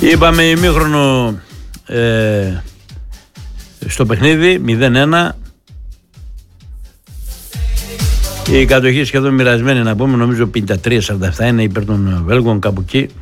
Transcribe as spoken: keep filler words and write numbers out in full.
Είπαμε ημίχρονο ε, στο παιχνίδι μηδέν ένα. Η κατοχή σχεδόν μοιρασμένη, να πούμε, νομίζω πενήντα τρία σαράντα επτά είναι υπέρ των Βέλγων, κάπου εκεί.